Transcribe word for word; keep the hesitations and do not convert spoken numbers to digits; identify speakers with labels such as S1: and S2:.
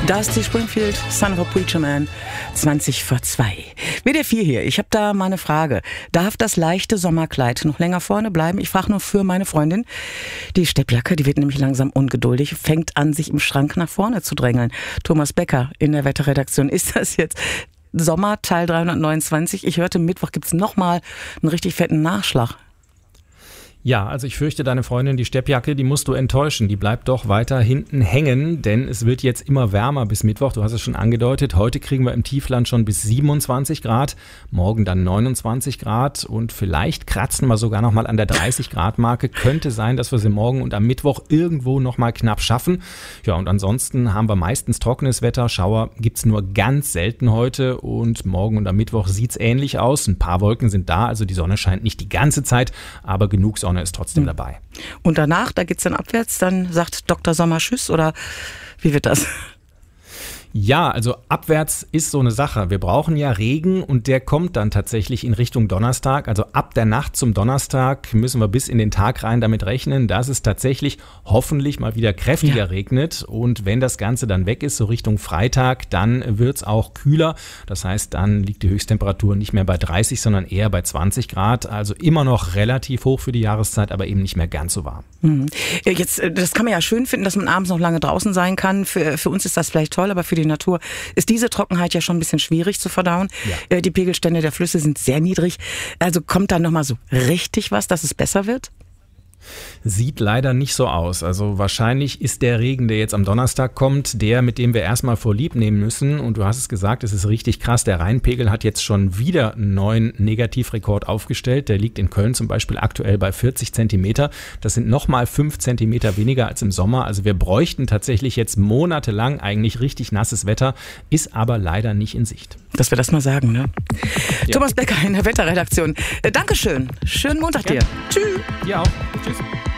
S1: Dusty Springfield, Son of a Preacher Man, zwanzig vor zwei. W D R vier hier, ich habe da mal eine Frage. Darf das leichte Sommerkleid noch länger vorne bleiben? Ich frage nur für meine Freundin. Die Steppjacke, die wird nämlich langsam ungeduldig, fängt an, sich im Schrank nach vorne zu drängeln. Thomas Becker in der Wetterredaktion. Ist das jetzt Sommer Teil dreihundertneunundzwanzig? Ich hörte, Mittwoch gibt's nochmal einen richtig fetten Nachschlag.
S2: Ja, also ich fürchte, deine Freundin, die Steppjacke, die musst du enttäuschen. Die bleibt doch weiter hinten hängen, denn es wird jetzt immer wärmer bis Mittwoch. Du hast es schon angedeutet. Heute kriegen wir im Tiefland schon bis siebenundzwanzig Grad, morgen dann neunundzwanzig Grad und vielleicht kratzen wir sogar nochmal an der dreißig Grad Marke. Könnte sein, dass wir sie morgen und am Mittwoch irgendwo nochmal knapp schaffen. Ja, und ansonsten haben wir meistens trockenes Wetter. Schauer gibt's nur ganz selten heute und morgen und am Mittwoch sieht's ähnlich aus. Ein paar Wolken sind da, also die Sonne scheint nicht die ganze Zeit, aber genug Sonne ist trotzdem dabei.
S1: Und danach, da geht's dann abwärts, dann sagt Doktor Sommer Tschüss oder wie wird das?
S2: Ja, also abwärts ist so eine Sache. Wir brauchen ja Regen und der kommt dann tatsächlich in Richtung Donnerstag. Also ab der Nacht zum Donnerstag müssen wir bis in den Tag rein damit rechnen, dass es tatsächlich hoffentlich mal wieder kräftiger ja. regnet. Und wenn das Ganze dann weg ist, so Richtung Freitag, dann wird's auch kühler. Das heißt, dann liegt die Höchsttemperatur nicht mehr bei dreißig, sondern eher bei zwanzig Grad. Also immer noch relativ hoch für die Jahreszeit, aber eben nicht mehr ganz so warm.
S1: Mhm. Jetzt, das kann man ja schön finden, dass man abends noch lange draußen sein kann. Für, für uns ist das vielleicht toll, aber für die Natur ist diese Trockenheit ja schon ein bisschen schwierig zu verdauen. Ja. Die Pegelstände der Flüsse sind sehr niedrig. Also kommt dann nochmal so richtig was, dass es besser wird?
S2: Sieht leider nicht so aus. Also wahrscheinlich ist der Regen, der jetzt am Donnerstag kommt, der, mit dem wir erstmal vorlieb nehmen müssen. Und du hast es gesagt, es ist richtig krass. Der Rheinpegel hat jetzt schon wieder einen neuen Negativrekord aufgestellt. Der liegt in Köln zum Beispiel aktuell bei vierzig Zentimeter. Das sind nochmal fünf Zentimeter weniger als im Sommer. Also wir bräuchten tatsächlich jetzt monatelang eigentlich richtig nasses Wetter, ist aber leider nicht in Sicht.
S1: Dass wir das mal sagen, ne? Ja. Thomas Becker in der Wetterredaktion. Dankeschön. Schönen Montag ja. dir. Tschüss.
S2: Ja auch. Tschüss.